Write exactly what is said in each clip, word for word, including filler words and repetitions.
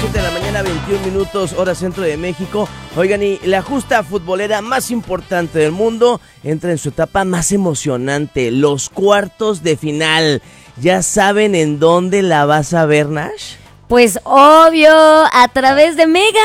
siete de la mañana, veintiún minutos, hora centro de México. Oigan, y la justa futbolera más importante del mundo entra en su etapa más emocionante, los cuartos de final. ¿Ya saben en dónde la vas a ver, Nash? Pues obvio, a través de Mega.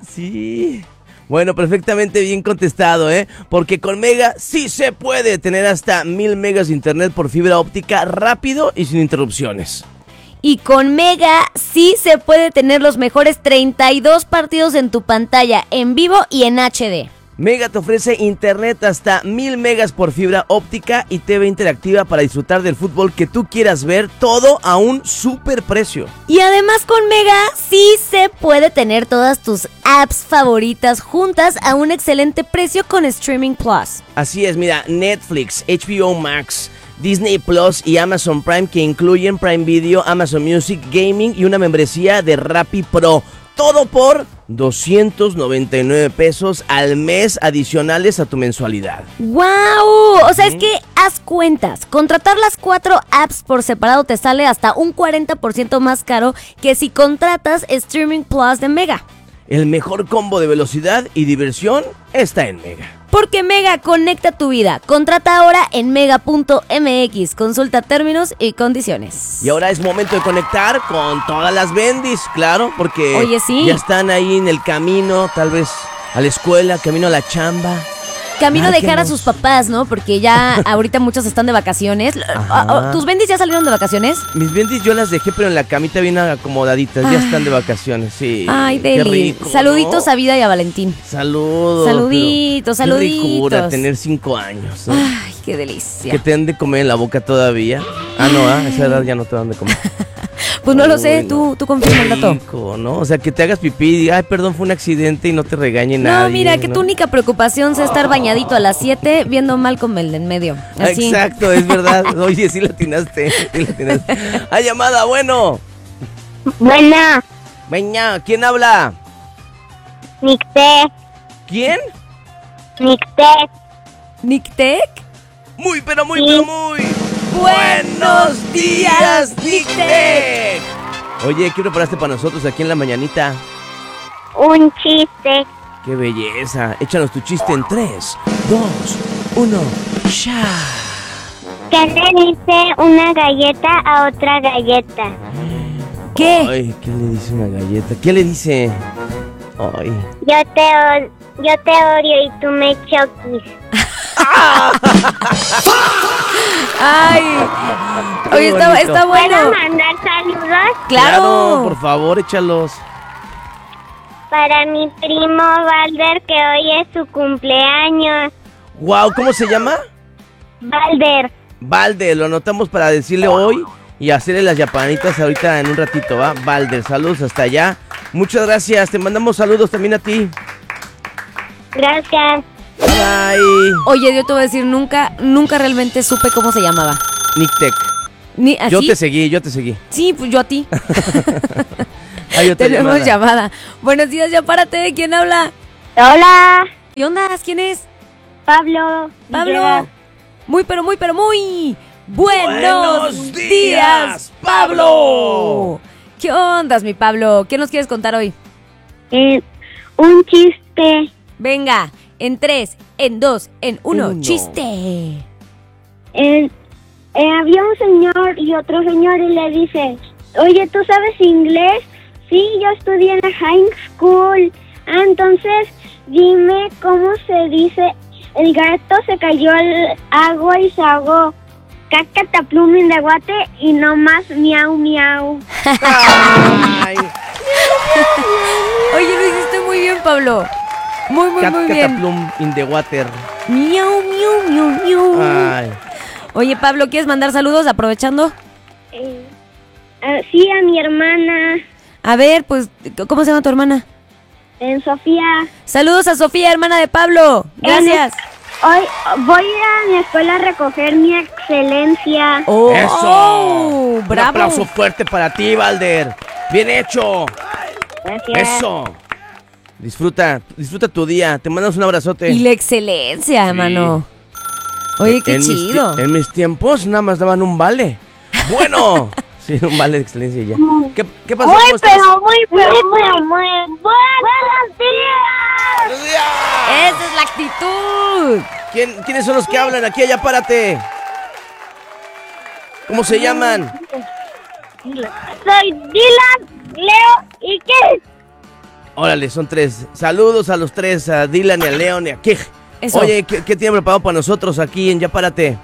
Sí. Bueno, perfectamente bien contestado, ¿eh? Porque con Mega sí se puede tener hasta mil megas de internet por fibra óptica rápido y sin interrupciones. Y con Mega sí se puede tener los mejores treinta y dos partidos en tu pantalla, en vivo y en H D. Mega te ofrece internet hasta mil megas por fibra óptica y T V interactiva para disfrutar del fútbol que tú quieras ver, todo a un super precio. Y además con Mega sí se puede tener todas tus apps favoritas juntas a un excelente precio con Streaming Plus. Así es, mira, Netflix, H B O Max, Disney Plus y Amazon Prime, que incluyen Prime Video, Amazon Music, Gaming y una membresía de Rappi Pro. Todo por doscientos noventa y nueve pesos al mes adicionales a tu mensualidad. ¡Wow! O sea, ¿Mm? Es que haz cuentas. Contratar las cuatro apps por separado te sale hasta un cuarenta por ciento más caro que si contratas Streaming Plus de Mega. El mejor combo de velocidad y diversión está en Mega. Porque Mega conecta tu vida. Contrata ahora en mega punto m x. Consulta términos y condiciones. Y ahora es momento de conectar con todas las bendis, claro, porque Oye, ¿sí? ya están ahí en el camino, tal vez a la escuela, camino a la chamba. Camino a dejar a sus papás, ¿no? Porque ya ahorita muchos están de vacaciones. Ajá. ¿Tus bendis ya salieron de vacaciones? Mis bendis yo las dejé, pero en la camita bien acomodaditas. Ah. Ya están de vacaciones, sí. Ay, Deli. Rico, saluditos, ¿no? A Vida y a Valentín. Saludos. Saluditos, saluditos. Qué ricura tener cinco años, ¿no? Ay, qué delicia. Que te han de comer en la boca todavía. Ah, no, a ¿eh? esa edad ya no te dan de comer. Pues no Uy, lo sé, no. tú, tú confirma el dato. Rico, ¿no? O sea, que te hagas pipí y diga, ay, perdón, fue un accidente y no te regañe nadie. No, mira, que ¿no? Tu única preocupación sea estar bañadito a las siete viendo Malcolm el de en medio. Así. Exacto, es verdad. Oye, sí la atinaste. Sí la atinaste. ¡Ay, llamada, bueno! Buena. Veña, ¿quién habla? Nictec. ¿Quién? Nictec. ¿Nictec? Muy, pero muy, sí. pero muy... ¡Buenos días, Nictec! Oye, ¿qué preparaste para nosotros aquí en la mañanita? Un chiste. ¡Qué belleza! Échanos tu chiste en tres, dos, uno, ¡ya! ¿Qué le dice una galleta a otra galleta? ¿Qué? Ay, ¿qué le dice una galleta? ¿Qué le dice? Ay. Yo te, yo te odio y tú me choquis. Ay, oye, está, está bueno. ¿Puedo mandar saludos? Claro. Claro, por favor, échalos. Para mi primo Valder, que hoy es su cumpleaños. Wow, ¿cómo se llama? Valder. Valder, lo anotamos para decirle hoy y hacerle las yapanitas ahorita en un ratito, ¿va? Valder, saludos hasta allá. Muchas gracias, te mandamos saludos también a ti. Gracias. Bye. Oye, yo te voy a decir, nunca, nunca realmente supe cómo se llamaba. Nictec. Ni, ¿así? Yo te seguí, yo te seguí. Sí, pues yo a ti. Hay otra Tenemos llamada. llamada. Buenos días, ya párate. ¿Quién habla? Hola. ¿Qué onda? ¿Quién es? Pablo. Pablo. Villegas. Muy, pero muy, pero muy. Buenos, Buenos días, días, Pablo. Pablo. ¿Qué ondas, mi Pablo? ¿Qué nos quieres contar hoy? Eh, un chiste. Venga, en tres, en dos, en uno, Uno. chiste. Eh, eh, había un señor y otro señor y le dice, oye, ¿tú sabes inglés? Sí, yo estudié en la high school. Ah, entonces, dime cómo se dice, el gato se cayó al agua y se ahogó. Cacataplumin de guate y no más miau miau. Ay, Oye, lo hiciste muy bien, Pablo. Muy, muy, cat, muy bien. cataplum in the water. Miau, miau, miau, miau. Ay. Oye, Pablo, ¿quieres mandar saludos aprovechando? Eh, ah, sí, a mi hermana, A ver, pues, ¿cómo se llama tu hermana? en Sofía. Saludos a Sofía, hermana de Pablo. Gracias. Hoy voy a ir a mi escuela a recoger mi excelencia. Oh, ¡Eso! oh, Un bravo. aplauso fuerte para ti, Valder. Bien hecho. Gracias. Eso. Disfruta, disfruta tu día. Te mandamos un abrazote. Y la excelencia, Sí. mano. Oye, qué en chido. Mis, en mis tiempos nada más daban un vale. Bueno, Sí, un vale de excelencia ya. ¿Qué, qué pasó? Muy, ¿Cómo estás? pero muy, pero muy, muy buenos días. ¡Buenos días! Esa es la actitud. ¿Quién, ¿Quiénes son los que hablan aquí? Allá, párate. ¿Cómo se llaman? Soy Dylan, Leo y Kej. Órale, son tres. Saludos a los tres, a Dylan y a Leon y a Kej. Eso. Oye, ¿qué, ¿qué tienen preparado para nosotros aquí en Ya Párate?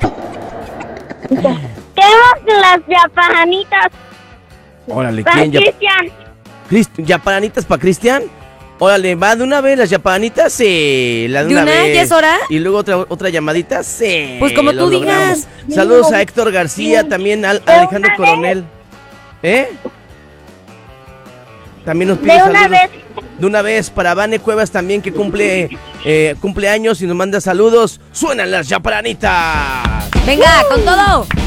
Tenemos las yapanitas Órale, para ¿quién? Ya, Cristian. Crist- ¿Yapanitas para Cristian? Órale, ¿va de una vez las yapanitas? Sí, la de, ¿De una, una? vez. ¿Ya es hora? Y luego otra, otra llamadita, sí. Pues como lo tú logramos. digas. Saludos a Héctor García, también a Alejandro una Coronel. ¿Eh? También nos pide De una saludos. vez. De una vez para Vane Cuevas también, que cumple eh, cumpleaños y nos manda saludos. ¡Suenan las yapanitas! Venga, con todo.